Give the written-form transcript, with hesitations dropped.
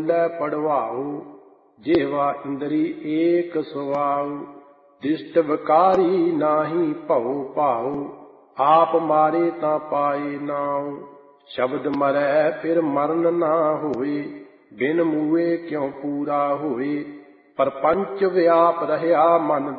ਬੋਲੇ ਪੜਵਾਉ। ਜਿਹਵਾ ਇੰਦਰੀ ਏਕ ਸੁਆਉ। ਦਿਸ਼ਟ ਵਿਕਾਰੀ ਨਾਹੀ ਭਉ ਭਾਉ। ਆਪ ਮਾਰੇ ਤਾਂ ਪਾਏ ਨਾਉ। ਸ਼ਬਦ ਮਰੈ ਫਿਰ ਮਰਨ ਨਾ ਹੋਏ। ਬਿਨ ਮੂਏ ਕਿਉ ਪੂਰਾ ਹੋਏ। ਪਰਪੰਚ ਵਿਆਪ ਰਹਿਆ ਮਨ